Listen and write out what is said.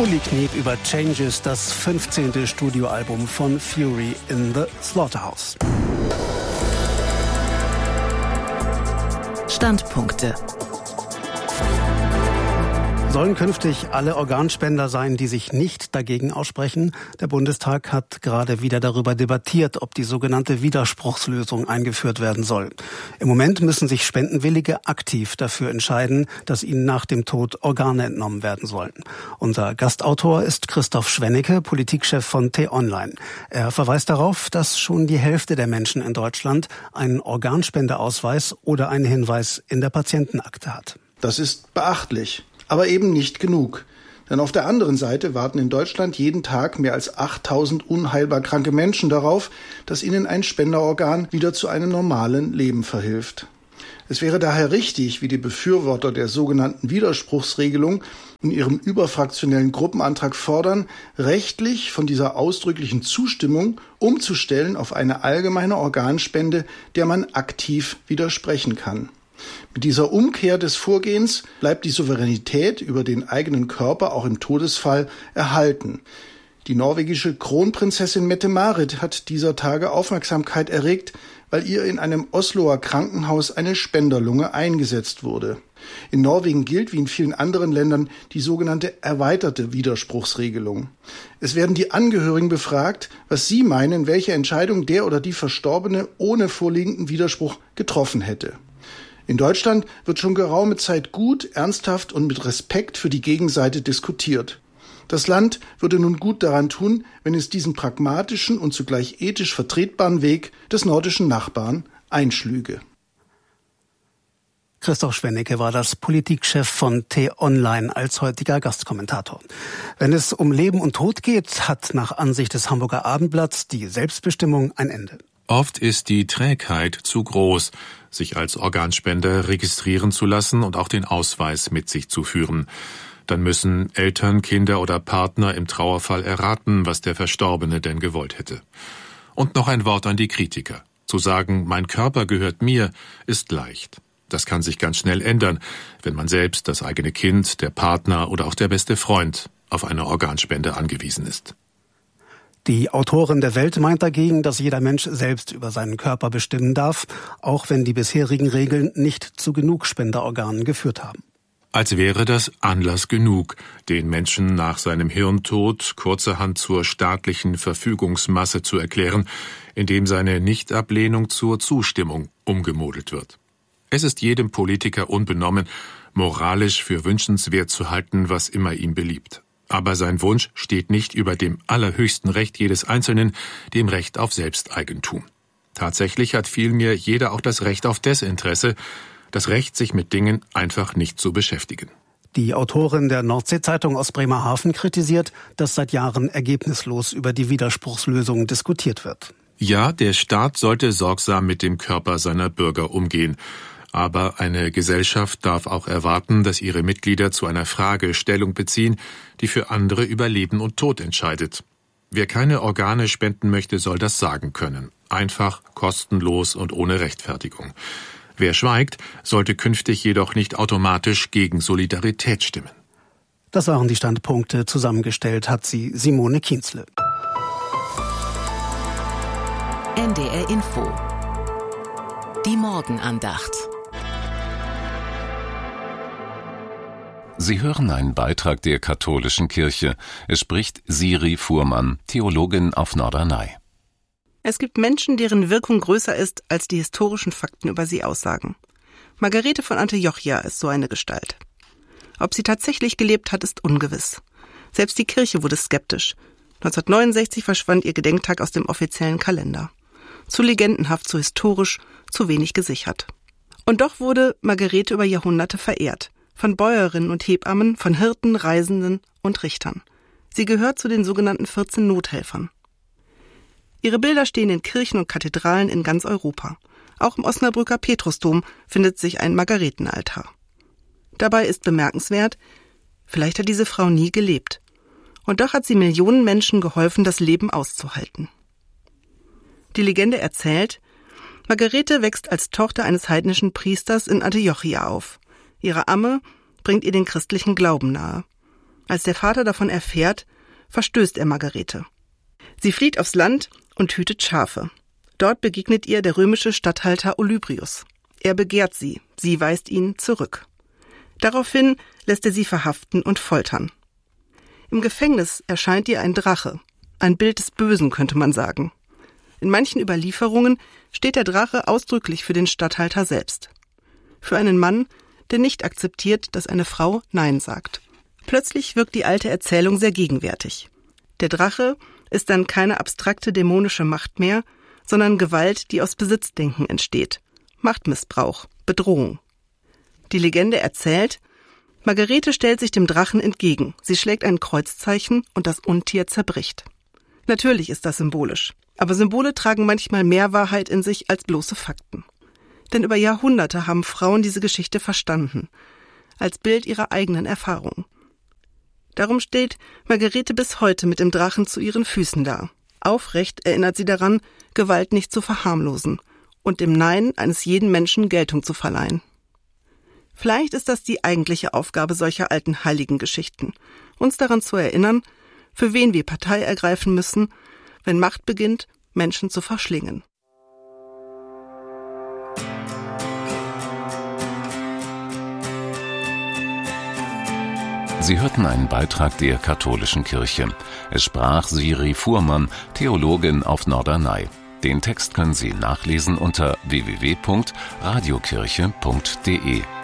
Uli Kniep über Changes, das 15. Studioalbum von Fury in the Slaughterhouse. Standpunkte. Sollen künftig alle Organspender sein, die sich nicht dagegen aussprechen? Der Bundestag hat gerade wieder darüber debattiert, ob die sogenannte Widerspruchslösung eingeführt werden soll. Im Moment müssen sich Spendenwillige aktiv dafür entscheiden, dass ihnen nach dem Tod Organe entnommen werden sollen. Unser Gastautor ist Christoph Schwennecke, Politikchef von T-Online. Er verweist darauf, dass schon die Hälfte der Menschen in Deutschland einen Organspendeausweis oder einen Hinweis in der Patientenakte hat. Das ist beachtlich. Aber eben nicht genug. Denn auf der anderen Seite warten in Deutschland jeden Tag mehr als 8000 unheilbar kranke Menschen darauf, dass ihnen ein Spenderorgan wieder zu einem normalen Leben verhilft. Es wäre daher richtig, wie die Befürworter der sogenannten Widerspruchsregelung in ihrem überfraktionellen Gruppenantrag fordern, rechtlich von dieser ausdrücklichen Zustimmung umzustellen auf eine allgemeine Organspende, der man aktiv widersprechen kann. Mit dieser Umkehr des Vorgehens bleibt die Souveränität über den eigenen Körper auch im Todesfall erhalten. Die norwegische Kronprinzessin Mette-Marit hat dieser Tage Aufmerksamkeit erregt, weil ihr in einem Osloer Krankenhaus eine Spenderlunge eingesetzt wurde. In Norwegen gilt wie in vielen anderen Ländern die sogenannte erweiterte Widerspruchsregelung. Es werden die Angehörigen befragt, was sie meinen, welche Entscheidung der oder die Verstorbene ohne vorliegenden Widerspruch getroffen hätte. In Deutschland wird schon geraume Zeit gut, ernsthaft und mit Respekt für die Gegenseite diskutiert. Das Land würde nun gut daran tun, wenn es diesen pragmatischen und zugleich ethisch vertretbaren Weg des nordischen Nachbarn einschlüge. Christoph Schwennecke war das Politikchef von T-Online als heutiger Gastkommentator. Wenn es um Leben und Tod geht, hat nach Ansicht des Hamburger Abendblatts die Selbstbestimmung ein Ende. Oft ist die Trägheit zu groß, sich als Organspender registrieren zu lassen und auch den Ausweis mit sich zu führen. Dann müssen Eltern, Kinder oder Partner im Trauerfall erraten, was der Verstorbene denn gewollt hätte. Und noch ein Wort an die Kritiker. Zu sagen, mein Körper gehört mir, ist leicht. Das kann sich ganz schnell ändern, wenn man selbst, das eigene Kind, der Partner oder auch der beste Freund auf eine Organspende angewiesen ist. Die Autorin der Welt meint dagegen, dass jeder Mensch selbst über seinen Körper bestimmen darf, auch wenn die bisherigen Regeln nicht zu genug Spenderorganen geführt haben. Als wäre das Anlass genug, den Menschen nach seinem Hirntod kurzerhand zur staatlichen Verfügungsmasse zu erklären, indem seine Nichtablehnung zur Zustimmung umgemodelt wird. Es ist jedem Politiker unbenommen, moralisch für wünschenswert zu halten, was immer ihm beliebt. Aber sein Wunsch steht nicht über dem allerhöchsten Recht jedes Einzelnen, dem Recht auf Selbsteigentum. Tatsächlich hat vielmehr jeder auch das Recht auf Desinteresse, das Recht, sich mit Dingen einfach nicht zu beschäftigen. Die Autorin der Nordsee-Zeitung aus Bremerhaven kritisiert, dass seit Jahren ergebnislos über die Widerspruchslösung diskutiert wird. Ja, der Staat sollte sorgsam mit dem Körper seiner Bürger umgehen. Aber eine Gesellschaft darf auch erwarten, dass ihre Mitglieder zu einer Frage Stellung beziehen, die für andere über Leben und Tod entscheidet. Wer keine Organe spenden möchte, soll das sagen können. Einfach, kostenlos und ohne Rechtfertigung. Wer schweigt, sollte künftig jedoch nicht automatisch gegen Solidarität stimmen. Das waren die Standpunkte. Zusammengestellt hat sie Simone Kienzle. NDR Info. Die Morgenandacht. Sie hören einen Beitrag der Katholischen Kirche. Es spricht Siri Fuhrmann, Theologin auf Norderney. Es gibt Menschen, deren Wirkung größer ist, als die historischen Fakten über sie aussagen. Margarete von Antiochia ist so eine Gestalt. Ob sie tatsächlich gelebt hat, ist ungewiss. Selbst die Kirche wurde skeptisch. 1969 verschwand ihr Gedenktag aus dem offiziellen Kalender. Zu legendenhaft, zu historisch, zu wenig gesichert. Und doch wurde Margarete über Jahrhunderte verehrt. Von Bäuerinnen und Hebammen, von Hirten, Reisenden und Richtern. Sie gehört zu den sogenannten 14 Nothelfern. Ihre Bilder stehen in Kirchen und Kathedralen in ganz Europa. Auch im Osnabrücker Petrusdom findet sich ein Margaretenaltar. Dabei ist bemerkenswert, vielleicht hat diese Frau nie gelebt. Und doch hat sie Millionen Menschen geholfen, das Leben auszuhalten. Die Legende erzählt, Margarete wächst als Tochter eines heidnischen Priesters in Antiochia auf. Ihre Amme bringt ihr den christlichen Glauben nahe. Als der Vater davon erfährt, verstößt er Margarete. Sie flieht aufs Land und hütet Schafe. Dort begegnet ihr der römische Statthalter Olybrius. Er begehrt sie, sie weist ihn zurück. Daraufhin lässt er sie verhaften und foltern. Im Gefängnis erscheint ihr ein Drache, ein Bild des Bösen, könnte man sagen. In manchen Überlieferungen steht der Drache ausdrücklich für den Statthalter selbst. Für einen Mann, der nicht akzeptiert, dass eine Frau Nein sagt. Plötzlich wirkt die alte Erzählung sehr gegenwärtig. Der Drache ist dann keine abstrakte dämonische Macht mehr, sondern Gewalt, die aus Besitzdenken entsteht. Machtmissbrauch, Bedrohung. Die Legende erzählt, Margarete stellt sich dem Drachen entgegen. Sie schlägt ein Kreuzzeichen und das Untier zerbricht. Natürlich ist das symbolisch. Aber Symbole tragen manchmal mehr Wahrheit in sich als bloße Fakten. Denn über Jahrhunderte haben Frauen diese Geschichte verstanden, als Bild ihrer eigenen Erfahrung. Darum steht Margarete bis heute mit dem Drachen zu ihren Füßen da. Aufrecht erinnert sie daran, Gewalt nicht zu verharmlosen und dem Nein eines jeden Menschen Geltung zu verleihen. Vielleicht ist das die eigentliche Aufgabe solcher alten Heiligengeschichten, uns daran zu erinnern, für wen wir Partei ergreifen müssen, wenn Macht beginnt, Menschen zu verschlingen. Sie hörten einen Beitrag der Katholischen Kirche. Es sprach Siri Fuhrmann, Theologin auf Norderney. Den Text können Sie nachlesen unter www.radiokirche.de.